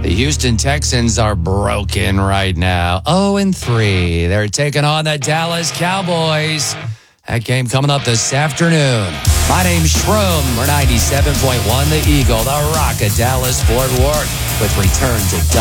The Houston Texans are broken right now. 0-3. They're taking on the Dallas Cowboys. That game coming up this afternoon. My name's Shroom. We're 97.1 The Eagle, the Rock of Dallas, Fort Worth, with return to